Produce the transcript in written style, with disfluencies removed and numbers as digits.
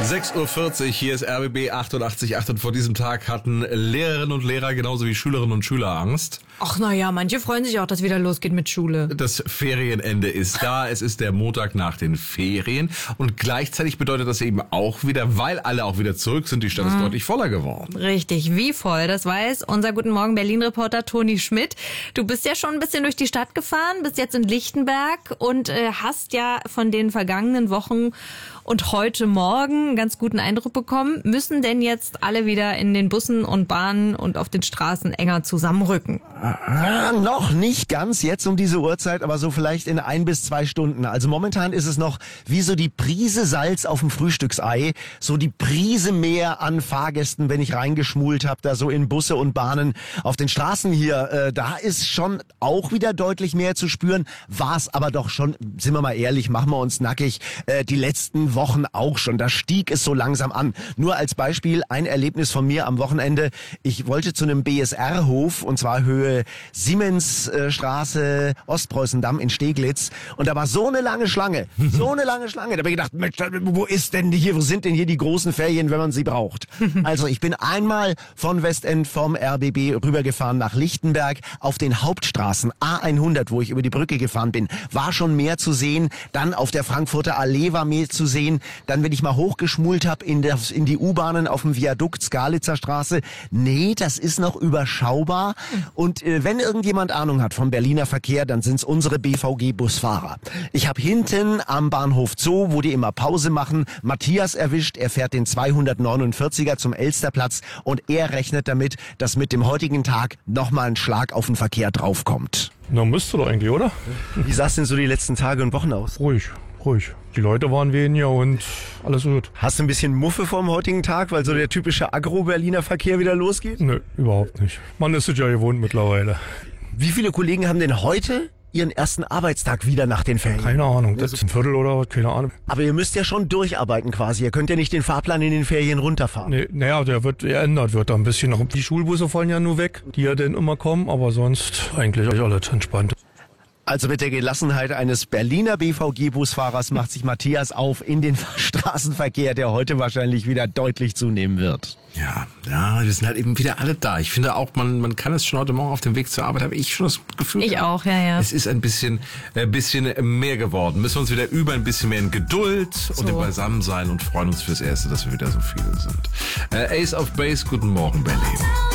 6:40 Uhr, hier ist RBB 88.8 und vor diesem Tag hatten Lehrerinnen und Lehrer genauso wie Schülerinnen und Schüler Angst. Ach naja, manche freuen sich auch, dass wieder losgeht mit Schule. Das Ferienende ist da, es ist der Montag nach den Ferien und gleichzeitig bedeutet das eben auch wieder, weil alle auch wieder zurück sind, die Stadt ist deutlich voller geworden. Richtig, wie voll, das weiß unser Guten Morgen Berlin-Reporter Toni Schmidt. Du bist ja schon ein bisschen durch die Stadt gefahren, bist jetzt in Lichtenberg und hast ja von den vergangenen Wochen und heute Morgen einen ganz guten Eindruck bekommen. Müssen denn jetzt alle wieder in den Bussen und Bahnen und auf den Straßen enger zusammenrücken? Noch nicht ganz jetzt um diese Uhrzeit, aber so vielleicht in 1 bis 2 Stunden. Also momentan ist es noch wie so die Prise Salz auf dem Frühstücksei, so die Prise mehr an Fahrgästen, wenn ich reingeschmult habe, da so in Busse und Bahnen. Auf den Straßen hier, da ist schon auch wieder deutlich mehr zu spüren. War es aber doch schon, sind wir mal ehrlich, machen wir uns nackig, die letzten Wochen auch schon. Da stieg es so langsam an. Nur als Beispiel ein Erlebnis von mir am Wochenende. Ich wollte zu einem BSR-Hof und zwar Höhe Siemensstraße, Ostpreußendamm in Steglitz und da war so eine lange Schlange. Da habe ich gedacht, Mensch, wo sind denn hier die großen Ferien, wenn man sie braucht? Also ich bin einmal von Westend vom RBB rübergefahren nach Lichtenberg auf den Hauptstraßen A100, wo ich über die Brücke gefahren bin. War schon mehr zu sehen. Dann auf der Frankfurter Allee war mehr zu sehen. Dann, wenn ich mal hochgeschmult habe in die U-Bahnen auf dem Viadukt Skalitzer Straße. Nee, das ist noch überschaubar. Und wenn irgendjemand Ahnung hat vom Berliner Verkehr, dann sind's unsere BVG-Busfahrer. Ich habe hinten am Bahnhof Zoo, wo die immer Pause machen, Matthias erwischt. Er fährt den 249er zum Elsterplatz und er rechnet damit, dass mit dem heutigen Tag nochmal ein Schlag auf den Verkehr draufkommt. Na, müsste doch eigentlich, oder? Wie sah es denn so die letzten Tage und Wochen aus? Ruhig. Die Leute waren weniger und alles gut. Hast du ein bisschen Muffe vom heutigen Tag, weil so der typische Agro-Berliner Verkehr wieder losgeht? Nö, überhaupt nicht. Man ist es ja gewohnt mittlerweile. Wie viele Kollegen haben denn heute ihren ersten Arbeitstag wieder nach den Ferien? Keine Ahnung, das ist ein Viertel oder was, keine Ahnung. Aber ihr müsst ja schon durcharbeiten quasi. Ihr könnt ja nicht den Fahrplan in den Ferien runterfahren. Nee, naja, der wird geändert, wird da ein bisschen. Die Schulbusse fallen ja nur weg, die ja dann immer kommen, aber sonst eigentlich alles entspannt. Also mit der Gelassenheit eines Berliner BVG-Busfahrers macht sich Matthias auf in den Straßenverkehr, der heute wahrscheinlich wieder deutlich zunehmen wird. Ja, wir sind halt eben wieder alle da. Ich finde auch, man kann es schon heute Morgen auf dem Weg zur Arbeit, habe ich schon das Gefühl. Ich auch, ja. Es ist ein bisschen mehr geworden. Müssen wir uns wieder ein bisschen mehr in Geduld und im Beisammensein und freuen uns fürs Erste, dass wir wieder so viele sind. Ace of Base, guten Morgen Berlin.